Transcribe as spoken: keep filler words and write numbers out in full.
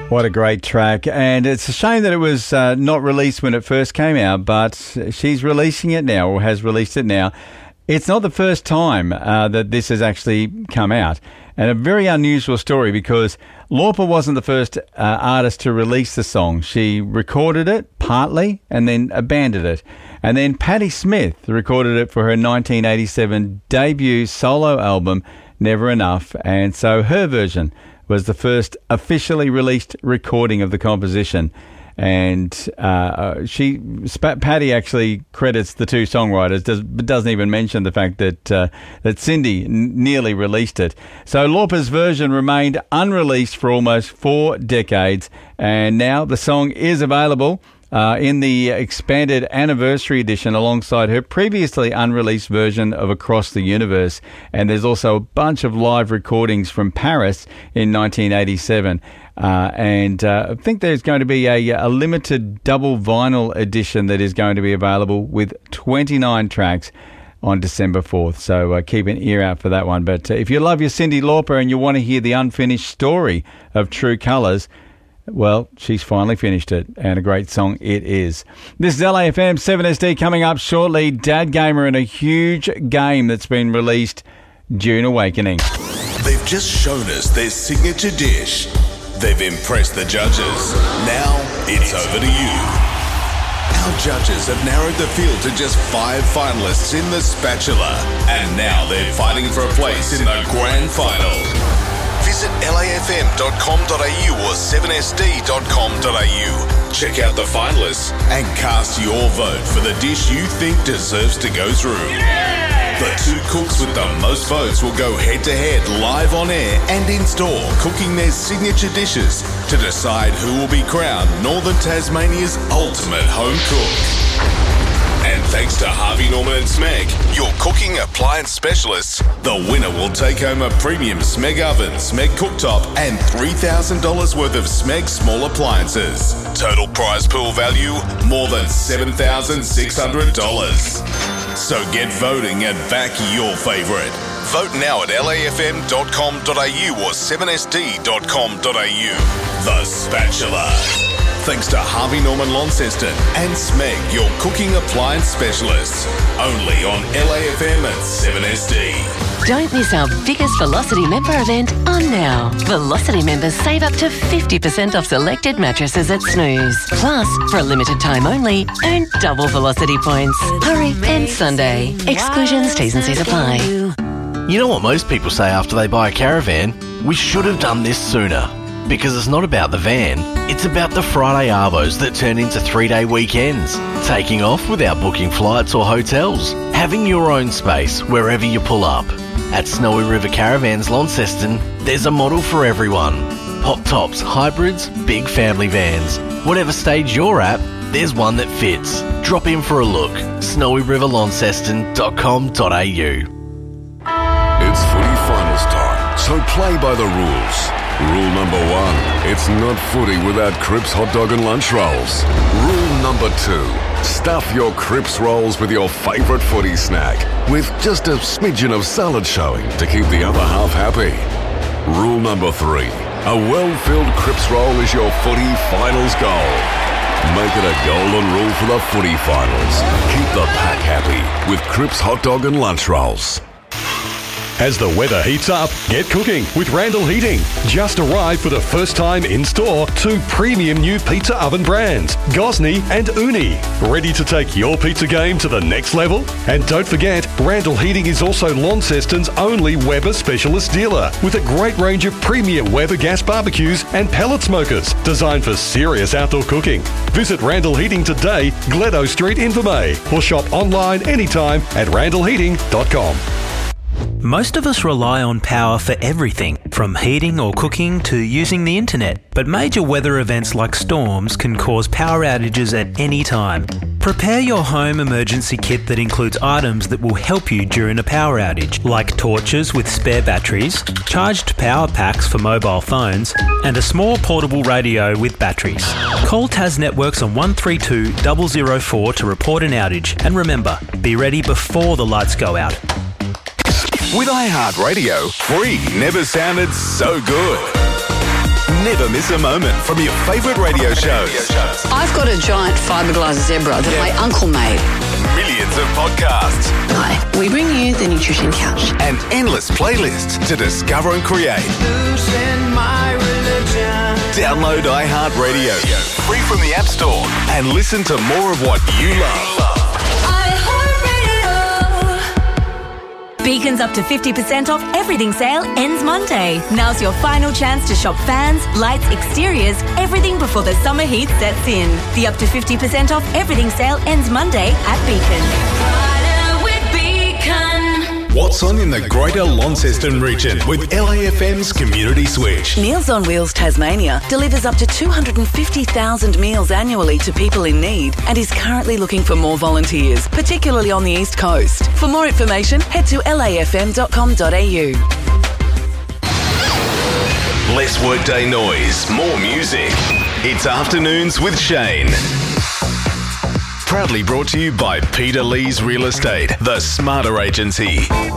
What a great track. And it's a shame that it was uh, not released when it first came out, but she's releasing it now, or has released it now. It's not the first time uh, that this has actually come out. And a very unusual story, because Lauper wasn't the first uh, artist to release the song. She recorded it partly and then abandoned it. And then Patti Smith recorded it for her nineteen eighty-seven debut solo album, Never Enough. And so her version was the first officially released recording of the composition. And uh, she, Patti actually credits the two songwriters, does, but doesn't even mention the fact that uh, that Cindy n- nearly released it. So Lauper's version remained unreleased for almost four decades, and now the song is available uh, in the expanded anniversary edition alongside her previously unreleased version of Across the Universe. And there's also a bunch of live recordings from Paris in nineteen eighty-seven. Uh, and uh, I think there's going to be a, a limited double vinyl edition that is going to be available with twenty-nine tracks on December fourth. So uh, keep an ear out for that one. But uh, if you love your Cyndi Lauper and you want to hear the unfinished story of True Colours, well, she's finally finished it, and a great song it is. This is L A F M seven S D coming up shortly. Dad Gamer and a huge game that's been released, Dune Awakening. They've just shown us their signature dish. They've impressed the judges. Now it's over to you. Our judges have narrowed the field to just five finalists in the Spatula, and now they're fighting for a place in the grand final. Visit L A F M dot com dot a u or seven S D dot com dot a u. Check out the finalists and cast your vote for the dish you think deserves to go through. Yeah! The two cooks with the most votes will go head-to-head live on air and in-store, cooking their signature dishes to decide who will be crowned Northern Tasmania's ultimate home cook. And thanks to Harvey Norman and Smeg, your cooking appliance specialists, the winner will take home a premium Smeg oven, Smeg cooktop, and three thousand dollars worth of Smeg small appliances. Total prize pool value, more than seven thousand six hundred dollars. So get voting and back your favourite. Vote now at L A F M dot com dot a u or seven S D dot com dot a u. The Spatula. Thanks to Harvey Norman Launceston and Smeg, your cooking appliance specialists. Only on L A F M and seven S D. Don't miss our biggest Velocity member event on now. Velocity members save up to fifty percent off selected mattresses at Snooze. Plus, for a limited time only, earn double Velocity points. Hurry, end Sunday. Exclusions, T's and C's apply. You know what most people say after they buy a caravan? We should have done this sooner. Because it's not about the van, it's about the Friday arvos that turn into three-day weekends. Taking off without booking flights or hotels. Having your own space wherever you pull up. At Snowy River Caravans Launceston, there's a model for everyone. Pop tops, hybrids, big family vans. Whatever stage you're at, there's one that fits. Drop in for a look. snowy river launceston dot com dot a u. It's footy finals time, so play by the rules. Rule number one, it's not footy without Cripps hot dog and lunch rolls. Rule number two, stuff your Cripps rolls with your favourite footy snack, with just a smidgen of salad showing to keep the other half happy. Rule number three, a well-filled Cripps roll is your footy finals goal. Make it a golden rule for the footy finals. Keep the pack happy with Cripps hot dog and lunch rolls. As the weather heats up, get cooking with Randall Heating. Just arrived for the first time in store two premium new pizza oven brands, Gosney and Uni. Ready to take your pizza game to the next level? And don't forget, Randall Heating is also Launceston's only Weber specialist dealer with a great range of premium Weber gas barbecues and pellet smokers designed for serious outdoor cooking. Visit Randall Heating today, Gledo Street, Invermay, or shop online anytime at randall heating dot com. Most of us rely on power for everything, from heating or cooking to using the internet. But major weather events like storms can cause power outages at any time. Prepare your home emergency kit that includes items that will help you during a power outage, like torches with spare batteries, charged power packs for mobile phones, and a small portable radio with batteries. Call T A S Networks on one three two zero zero four to report an outage. And remember, be ready before the lights go out. With iHeartRadio, free never sounded so good. Never never miss a moment from your favourite radio shows. I've got a giant fiberglass zebra that my uncle made. Millions of podcasts Hi, we bring you the Nutrition Couch. and endless playlists to discover and create. Download iHeartRadio free from the App Store and listen to more of what you love. Beacon's up to fifty percent off everything sale ends Monday. Now's your final chance to shop fans, lights, exteriors, everything before the summer heat sets in. The up to fifty percent off everything sale ends Monday at Beacon. What's on in the Greater Launceston region with L A F M's Community Switch? Meals on Wheels Tasmania delivers up to two hundred fifty thousand meals annually to people in need and is currently looking for more volunteers, particularly on the East Coast. For more information, head to l a f m dot com dot a u. Less workday noise, more music. It's Afternoons with Shane. Proudly brought to you by Peter Lee's Real Estate, the smarter agency.